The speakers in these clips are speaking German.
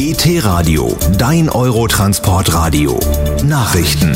ET-Radio, dein Eurotransportradio. Nachrichten.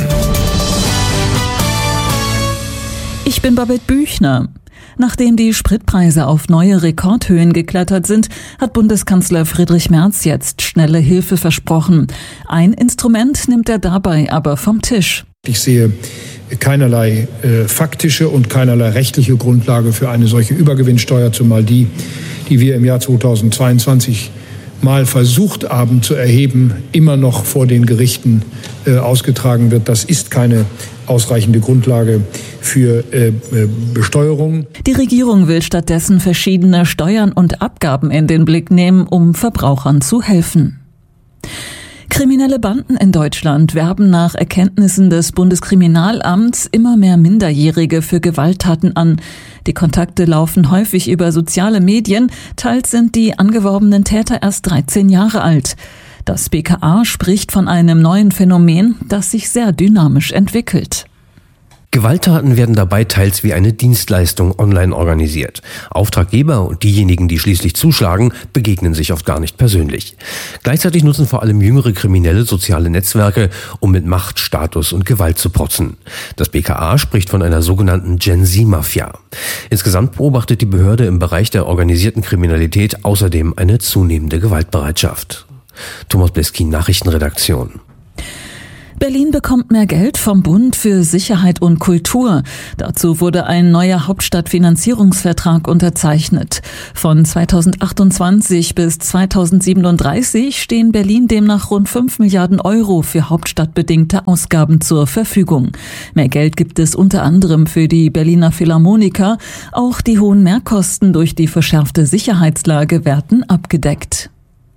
Ich bin Babette Büchner. Nachdem die Spritpreise auf neue Rekordhöhen geklettert sind, hat Bundeskanzler Friedrich Merz jetzt schnelle Hilfe versprochen. Ein Instrument nimmt er dabei aber vom Tisch. Ich sehe keinerlei faktische und keinerlei rechtliche Grundlage für eine solche Übergewinnsteuer, zumal die wir im Jahr 2022 mal versucht haben zu erheben, immer noch vor den Gerichten ausgetragen wird. Das ist keine ausreichende Grundlage für Besteuerung. Die Regierung will stattdessen verschiedene Steuern und Abgaben in den Blick nehmen, um Verbrauchern zu helfen. Kriminelle Banden in Deutschland werben nach Erkenntnissen des Bundeskriminalamts immer mehr Minderjährige für Gewalttaten an. Die Kontakte laufen häufig über soziale Medien, teils sind die angeworbenen Täter erst 13 Jahre alt. Das BKA spricht von einem neuen Phänomen, das sich sehr dynamisch entwickelt. Gewalttaten werden dabei teils wie eine Dienstleistung online organisiert. Auftraggeber und diejenigen, die schließlich zuschlagen, begegnen sich oft gar nicht persönlich. Gleichzeitig nutzen vor allem jüngere Kriminelle soziale Netzwerke, um mit Macht, Status und Gewalt zu protzen. Das BKA spricht von einer sogenannten Gen-Z-Mafia. Insgesamt beobachtet die Behörde im Bereich der organisierten Kriminalität außerdem eine zunehmende Gewaltbereitschaft. Thomas Bleskin, Nachrichtenredaktion. Berlin bekommt mehr Geld vom Bund für Sicherheit und Kultur. Dazu wurde ein neuer Hauptstadtfinanzierungsvertrag unterzeichnet. Von 2028 bis 2037 stehen Berlin demnach rund 5 Milliarden Euro für hauptstadtbedingte Ausgaben zur Verfügung. Mehr Geld gibt es unter anderem für die Berliner Philharmoniker. Auch die hohen Mehrkosten durch die verschärfte Sicherheitslage werden abgedeckt.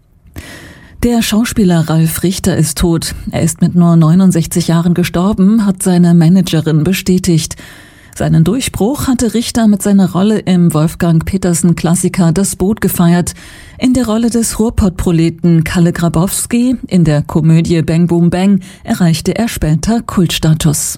Der Schauspieler Ralf Richter ist tot. Er ist mit nur 69 Jahren gestorben, hat seine Managerin bestätigt. Seinen Durchbruch hatte Richter mit seiner Rolle im Wolfgang-Petersen-Klassiker Das Boot gefeiert. In der Rolle des Ruhrpott-Proleten Kalle Grabowski in der Komödie Bang Boom Bang erreichte er später Kultstatus.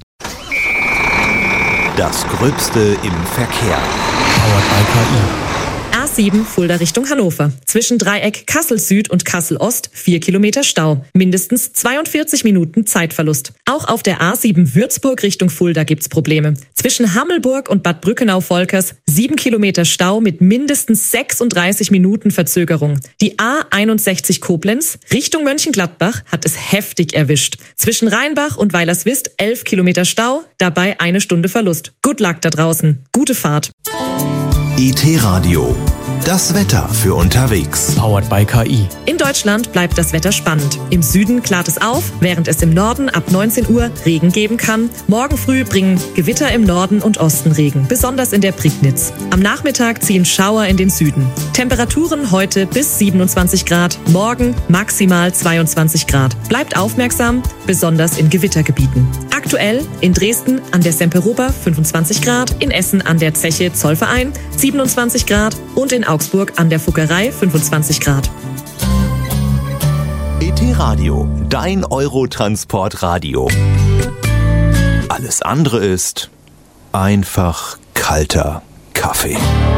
Das Gröbste im Verkehr. Powered by KI. A7 Fulda Richtung Hannover. Zwischen Dreieck Kassel Süd und Kassel Ost 4 Kilometer Stau. Mindestens 42 Minuten Zeitverlust. Auch auf der A7 Würzburg Richtung Fulda gibt's Probleme. Zwischen Hammelburg und Bad Brückenau-Volkers 7 Kilometer Stau mit mindestens 36 Minuten Verzögerung. Die A61 Koblenz Richtung Mönchengladbach hat es heftig erwischt. Zwischen Rheinbach und Weilerswist 11 Kilometer Stau, dabei 1 Stunde Verlust. Good luck da draußen. Gute Fahrt. ET-Radio, das Wetter für unterwegs. Powered by KI. In Deutschland bleibt das Wetter spannend. Im Süden klart es auf, während es im Norden ab 19 Uhr Regen geben kann. Morgen früh bringen Gewitter im Norden und Osten Regen, besonders in der Prignitz. Am Nachmittag ziehen Schauer in den Süden. Temperaturen heute bis 27 Grad, morgen maximal 22 Grad. Bleibt aufmerksam, besonders in Gewittergebieten. Aktuell in Dresden an der Semperoper 25 Grad, in Essen an der Zeche Zollverein 27 Grad und in Augsburg an der Fuggerei 25 Grad. ET-Radio, dein Eurotransportradio. Alles andere ist einfach kalter Kaffee.